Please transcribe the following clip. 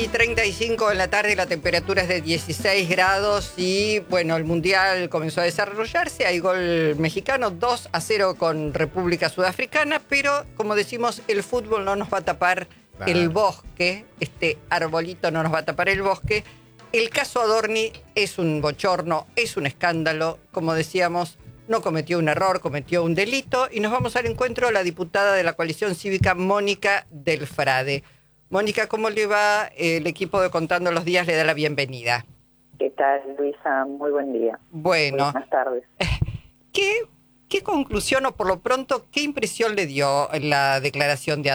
6:35 de la tarde, la temperatura es de 16 grados y bueno, el Mundial comenzó a desarrollarse, hay gol mexicano 2-0 con República Sudafricana, pero como decimos, el fútbol no nos va a tapar el bosque, este arbolito no nos va a tapar el bosque. El caso Adorni es un bochorno, es un escándalo, como decíamos, no cometió un error, cometió un delito, y nos vamos al encuentro a la diputada de la coalición cívica, Mónica del Frade. Mónica, ¿cómo le va? El equipo de Contando los Días le da la bienvenida. ¿Qué tal, Luisa? Muy buen día. Bueno. Buenas tardes. ¿Qué conclusión o por lo pronto qué impresión le dio la declaración de